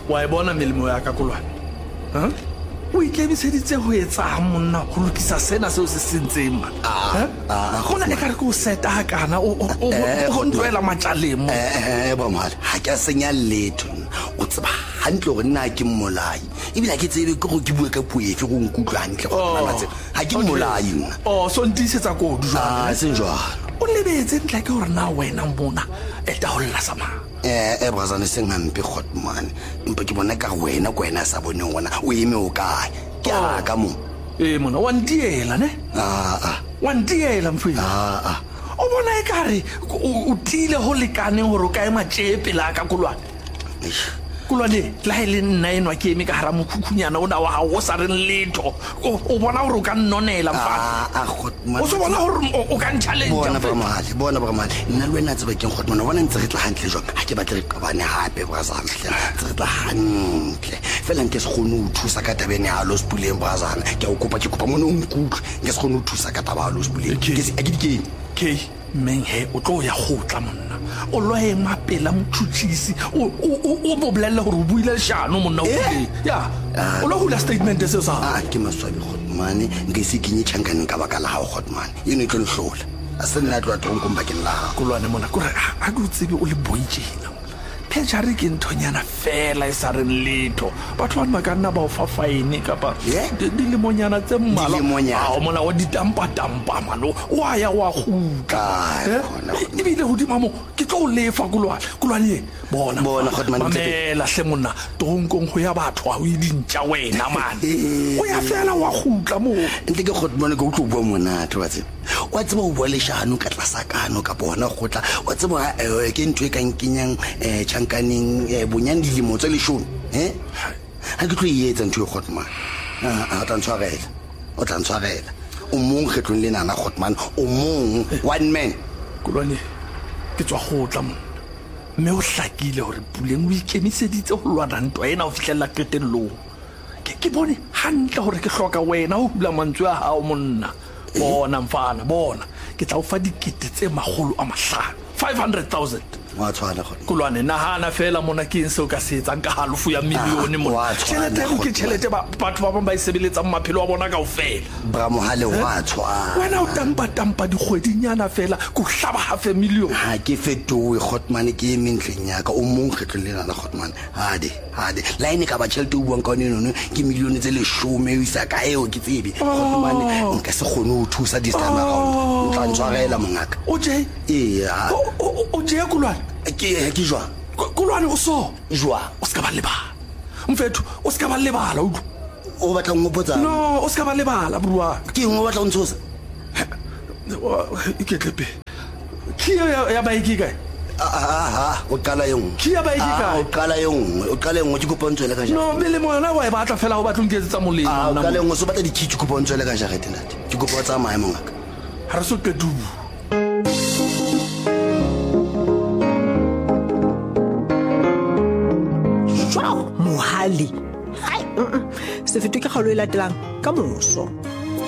wa e bona melemo ya ka Kolwane o ikemiseditse ho etsang monna go lokisa sena seo se sentseng man gona e ka re go seta kana o ntwela matlalemo Bramahale ha ke senya letho o tseba hantle gore nna ke mmolai ebile ke tsebe ke go ke bue ka puefe go nkutlwa hantle go nna tsebe ha ke mmolai nna so ntisetsa kodu jwa se njwa o lebetse ntle ke gore na wena mona eta ho lla sama brazane seng hampe Godman mpa ke bona ka wena sa bone gona o eme o kae ke a ka mo mona wa ntiela ne wa ntiela mfethu o bona e kare o tile ho lekane gore o ka ema tsepe la ka Kolwane la ile nna enwa ke eme ka hara mokhukhunyana ona wa go sa reng letho o bona gore o ka nnonela mfana Godman o se bona gore o ka nchallenge bona Bramahale nna le wena tsebe keng Godman bona ntse re tla hantle jwa ha ke batle re qabane hape brazane tse re tla hantle fela nke se gone o thusa ka tabene ya lo spuleng brazane ke kopa mona o nkutlwe nke se gone o thusa ka taba ya lo spuleng ke se a ke dikeng ke men he o tlo ya gotla monna o lo e mapela mothutsisi o boblelle gore o buile leshano monna o ya o lo hula statement se sa ke maswabi Godman nke se kenye tšhankane ka baka la gago Godman eno e tlo nhlola a se nna tlo tronko mbakeng la gago Kolwane mona kore a ke o tsebe o le boitjena pejare ke nthonyana fela e sa reng letho batho ba ka nna ba o fa fine kapa di le monyana tse mmala mona o ditampa mano wa ya wa gutla ebile ho dimamo ke tlo lefa Kolwane bona Godman mamela hle monna tonkong go ya batho a o idintja wena man o ya fela wa gutla mo ntle ke Godman go tlo bua monate wa tseba wa tseba o bua leshano ka tlasakano ka bona gotla wa tseba ke ntwe ka nkenyang tšhankaneng bonyane dilemo tse leshome ha ke tlo etsa ntwe Godman o tla ntshwarela o mong kgetlong le nana Godman o mong one man Kolwane ke tswa gotla mo mme o hlakile gore puleng o ikemiseditse go lwana ntwa ena o fitlhella qetellong ke bone hantle gore ke hloka wena o hula mantswe a hao monna bona mfana bona ke tla o fa dikete tse 500,000 wa tshwana Kolwane nahana fela mona ke eng se o ka se etsang ka halofo ya milione mona tšhelete ke tšhelete batho ba bang ba isebeletsa maphelo a bona ka ofela Bramahale wa tshwana wena o tampa dikgwedinyana fela go hlaba half a million ha ke fetowe Godman ke mentleng ya ka o mong kgetlong le nana Godman hade line ka ba tšhelete o buang ka one ke milione tse 10 o isa ka eo ke tsebe Godman nka se gone o thusa this time around ntla ntshwarela mongaka o je o je Kolwane ke jwa Kolwane o so jwa o ska ba lebala mfethu o ska ba lebala o batla ngopotsa no o ska ba lebala bua ke ngo batla ntshosa iketlepe kia ya baiki kae o qala yong kia baiki kae o qala yong ke kopontswele ka no mele mona wa e batla fela o batla nketsetsa molemo o qala yong so batla dikitse kopontswele ka jarete ntate ke kopotsa maemo ngaka ha re so kedu Mohale se fetwe ke kgalo e latelang ka moso